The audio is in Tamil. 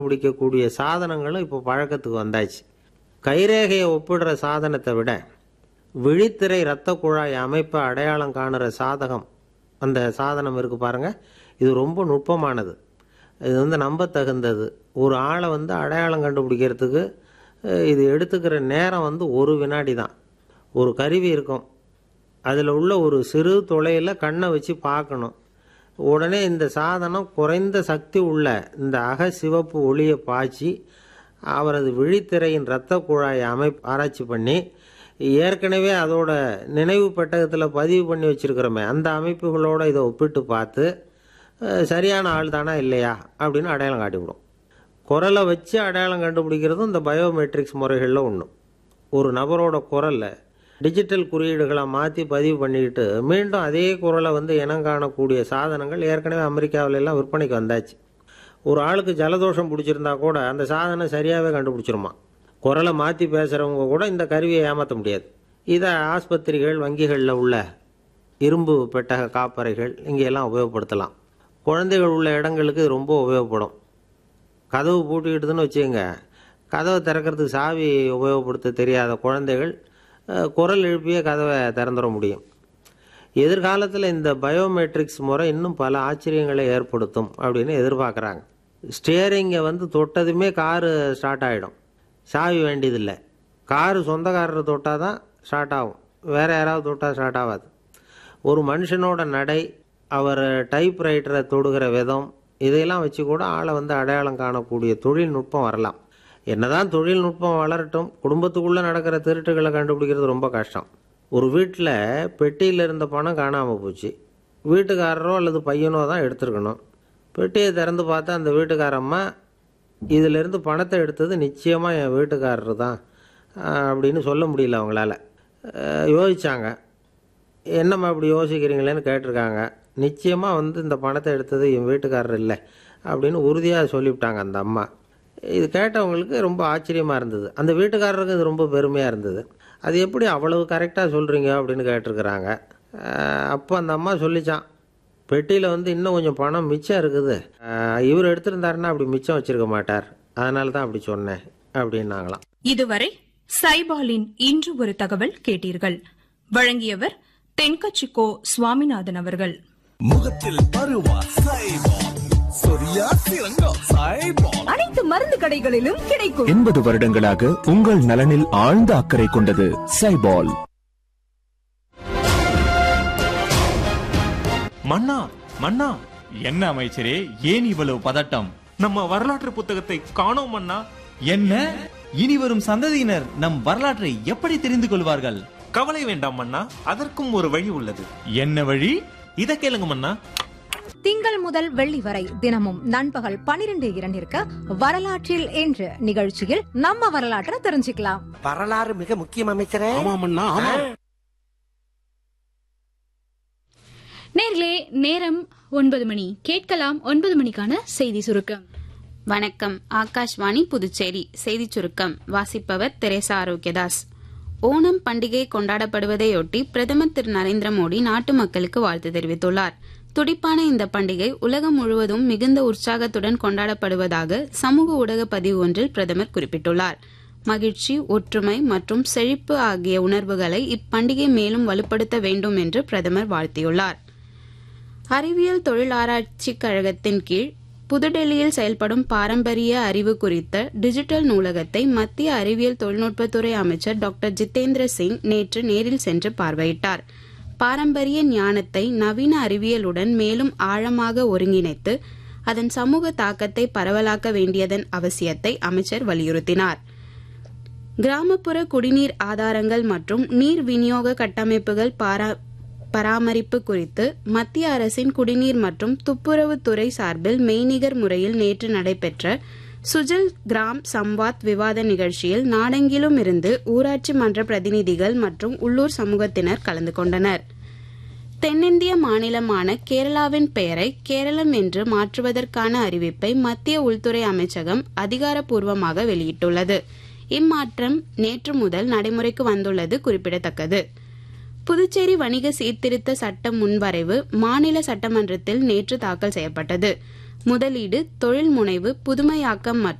பிடிக்கக்கூடிய சாதனங்களும் இப்போ பழக்கத்துக்கு வந்தாச்சு. கைரேகையை ஒப்பிடுற சாதனத்தை விட விழித்திரை இரத்த குழாய் அமைப்பை அடையாளம் காணுற அந்த சாதனம் இருக்கு பாருங்க, இது ரொம்ப நுட்பமானது. இது நம்ப தகுந்தது. ஒரு ஆளை அடையாளம் கண்டுபிடிக்கிறதுக்கு இது எடுத்துக்கிற நேரம் ஒரு வினாடி தான். ஒரு கருவி இருக்கும், அதில் உள்ள ஒரு சிறு துளையில் கண்ணை வச்சு பார்க்கணும். உடனே இந்த சாதனம் குறைந்த சக்தி உள்ள இந்த சிவப்பு ஒளியை பாய்ச்சி அவரது விழித்திரையின் இரத்த குழாய் ஆராய்ச்சி பண்ணி ஏற்கனவே அதோட நினைவு பெட்டகத்தில் பதிவு பண்ணி வச்சிருக்கிறோமே அந்த அமைப்புகளோடு இதை ஒப்பிட்டு பார்த்து சரியான ஆள் தானா இல்லையா அப்படின்னு அடையாளம் காட்டிவிடும். குரலை வச்சு அடையாளம் கண்டுபிடிக்கிறதும் இந்த பயோமெட்ரிக்ஸ் முறைகளில் ஒன்று. ஒரு நபரோட குரலை டிஜிட்டல் குறியீடுகளை மாற்றி பதிவு பண்ணிக்கிட்டு மீண்டும் அதே குரலை இனம் காணக்கூடிய சாதனங்கள் ஏற்கனவே அமெரிக்காவில எல்லாம் விற்பனைக்கு வந்தாச்சு. ஒரு ஆளுக்கு ஜலதோஷம் பிடிச்சிருந்தா கூட அந்த சாதனம் சரியாகவே கண்டுபிடிச்சிருமா. குரலை மாற்றி பேசுகிறவங்க கூட இந்த கருவியை ஏமாற்ற முடியாது. இதை ஆஸ்பத்திரிகள், வங்கிகளில் உள்ள இரும்பு பெட்டக காப்பறைகள் இங்கெல்லாம் உபயோகப்படுத்தலாம். குழந்தைகள் உள்ள இடங்களுக்கு இது ரொம்ப உபயோகப்படும். கதவு பூட்டிக்கிட்டுதுன்னு வச்சுக்கோங்க, கதவை திறக்கிறதுக்கு சாவி உபயோகப்படுத்த தெரியாத குழந்தைகள் குரல் எழுப்பிய கதவை திறந்துட முடியும். எதிர்காலத்தில் இந்த பயோமெட்ரிக்ஸ் முறை இன்னும் பல ஆச்சரியங்களை ஏற்படுத்தும் அப்படின்னு எதிர்பார்க்குறாங்க. ஸ்டியரிங்கை தொட்டதுமே காரு ஸ்டார்ட் ஆகிடும், சாவி வேண்டியதில்லை. காரு சொந்தக்காரரை தொட்டால் தான் ஸ்டார்ட் ஆகும், வேறு யாராவது தொட்டால் ஸ்டார்ட் ஆகாது. ஒரு மனுஷனோட நடை, அவர் டைப்ரைட்டரை தொடுகிற விதம், இதையெல்லாம் வச்சு கூட ஆளை அடையாளம் காணக்கூடிய தொழில்நுட்பம் வரலாம். என்னதான் தொழில்நுட்பம் வளரட்டும், குடும்பத்துக்குள்ளே நடக்கிற திருட்டுகளை கண்டுபிடிக்கிறது ரொம்ப கஷ்டம். ஒரு வீட்டில் பெட்டியில் இருந்த பணம் காணாமல் போச்சு, வீட்டுக்காரரோ அல்லது பையனோ தான் எடுத்துருக்கணும். பெட்டியை திறந்து பார்த்தா அந்த வீட்டுக்காரம்மா இதிலிருந்து பணத்தை எடுத்தது நிச்சயமாக என் வீட்டுக்காரர் தான் அப்படின்னு சொல்ல முடியல. அவங்களால யோசித்தாங்க. என்னம்மா இப்படி யோசிக்கிறீங்களேன்னு கேட்டிருக்காங்க. நிச்சயமாக இந்த பணத்தை எடுத்தது என் வீட்டுக்காரர் இல்லை அப்படின்னு உறுதியாக சொல்லிவிட்டாங்க அந்த அம்மா. இது கேட்டவங்களுக்கு ரொம்ப ஆச்சரியமாக இருந்தது. அந்த வீட்டுக்காரருக்கு இது ரொம்ப பெருமையாக இருந்தது. அது எப்படி அவ்வளவு கரெக்டாக சொல்கிறீங்க அப்படின்னு கேட்டிருக்கிறாங்க. அப்போ அந்த அம்மா சொல்லிச்சான், பெட்டியில் இன்னும் கொஞ்சம் பணம் மிச்சம் இருக்குது, இவர் எடுத்திருந்தாருன்னா அப்படி மிச்சம் வச்சிருக்க மாட்டார், அதனால தான் அப்படி சொன்னேன் அப்படின்னாங்களாம். இதுவரை சைபாலின் இன்று ஒரு தகவல் கேட்டீர்கள். வழங்கியவர் தென்கட்சிக்கோ சுவாமிநாதன் அவர்கள். முகத்தில் பருவா சைபால், சொரியா சிறங்கா சைபால், அனைத்து மருந்து கடைகளிலும் கிடைக்கும். 80 வருடங்களாக உங்கள் நலனில் ஆழ்ந்த அக்கறை கொண்டது சைபால். மன்னா மன்னா, என்ன அமைச்சரே, ஏன் இவ்வளவு பதட்டம்? நம்ம வரலாற்று புத்தகத்தை காணோம் மன்னா. என்ன, இனி வரும் சந்ததியினர் நம் வரலாற்றை எப்படி தெரிந்து கொள்வார்கள்? கவலை வேண்டாம் மன்னா, அதற்கும் ஒரு வழி உள்ளது. என்ன வழி? இத கேளுங்க மன்னா. திங்கள் முதல் வெள்ளி வரை தினமும் நண்பகல் 12:02 வரலாற்றில் என்று நிகழ்ச்சியில் நம்ம வரலாற்றை தெரிஞ்சுக்கலாம். வரலாறு மிக முக்கியம் அமைச்சரே. நேர்களே, நேரம் 9 மணி. கேட்கலாம் 9 மணிக்கான செய்தி சுருக்கம். வணக்கம். ஆகாஷ்வாணி புதுச்சேரி செய்தி சுருக்கம் வாசிப்பவர் தெரேசா ஆரோக்கியதாஸ். ஓணம் பண்டிகை கொண்டாடப்படுவதையொட்டி பிரதமர் திரு நரேந்திர மோடி நாட்டு மக்களுக்கு வாழ்த்து தெரிவித்துள்ளார். துடிப்பான இந்த பண்டிகை உலகம் முழுவதும் மிகுந்த உற்சாகத்துடன் கொண்டாடப்படுவதாக சமூக ஊடக பதிவு ஒன்றில் பிரதமர் குறிப்பிட்டுள்ளார். மகிழ்ச்சி, ஒற்றுமை மற்றும் செழிப்பு ஆகிய உணர்வுகளை இப்பண்டிகை மேலும் வலுப்படுத்த வேண்டும் என்று பிரதமர் வாழ்த்தியுள்ளார். அறிவியல் தொழில் ஆராய்ச்சி கழகத்தின் கீழ் புதுடெல்லியில் செயல்படும் பாரம்பரிய அறிவு குறித்த டிஜிட்டல் நூலகத்தை மத்திய அறிவியல் தொழில்நுட்பத்துறை அமைச்சர் டாக்டர் ஜிதேந்திர சிங் நேற்று நேரில் சென்று பார்வையிட்டார். பாரம்பரிய ஞானத்தை நவீன அறிவியலுடன் மேலும் ஆழமாக ஒருங்கிணைத்து அதன் சமூக தாக்கத்தை பரவலாக்க வேண்டியதன் அவசியத்தை அமைச்சர் வலியுறுத்தினார். கிராமப்புற குடிநீர் ஆதாரங்கள் மற்றும் நீர் விநியோக கட்டமைப்புகள் பராமரிப்பு குறித்து மத்திய அரசின் குடிநீர் மற்றும் துப்புரவுத்துறை சார்பில் மெய்நிகர் முறையில் நேற்று நடைபெற்ற சுஜல் கிராம் சம்வாத் விவாத நிகழ்ச்சியில் நாடெங்கிலும் இருந்து ஊராட்சி மன்ற பிரதிநிதிகள் மற்றும் உள்ளூர் சமூகத்தினர் கலந்து கொண்டனர். தென்னிந்திய மாநிலமான கேரளாவின் பெயரை கேரளம் என்று மாற்றுவதற்கான அறிவிப்பை மத்திய உள்துறை அமைச்சகம் அதிகாரப்பூர்வமாக வெளியிட்டுள்ளது. இம்மாற்றம் நேற்று முதல் நடைமுறைக்கு வந்துள்ளது குறிப்பிடத்தக்கது. புதுச்சேரி வணிக சீர்திருத்த சட்ட முன்வரைவு மாநில சட்டமன்றத்தில் நேற்று தாக்கல் செய்யப்பட்டது. முதலீடு, தொழில் முனைவு, புதுமையாக்கம்